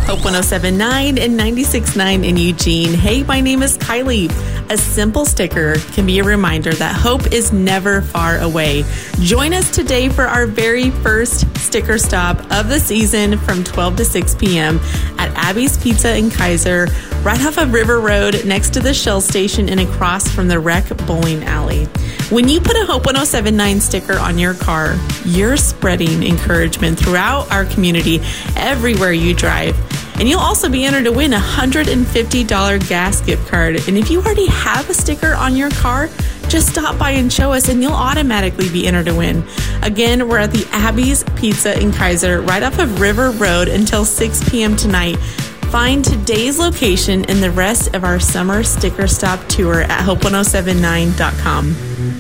Hope 107.9 and 96.9 in Eugene. Hey, my name is Kylie. A simple sticker can be a reminder that hope is never far away. Join us today for our very first sticker stop of the season from 12 to 6 p.m. at Abby's Pizza in Kaiser, right off of River Road next to the Shell station and across from the Rec Bowling Alley. When you put a Hope 107.9 sticker on your car, you're spreading encouragement throughout our community everywhere you drive. And you'll also be entered to win a $150 gas gift card. And if you already have a sticker on your car, just stop by and show us and you'll automatically be entered to win. Again, we're at the Abby's Pizza in Kaiser, right off of River Road until 6 p.m. tonight. Find today's location and the rest of our summer sticker stop tour at hope1079.com.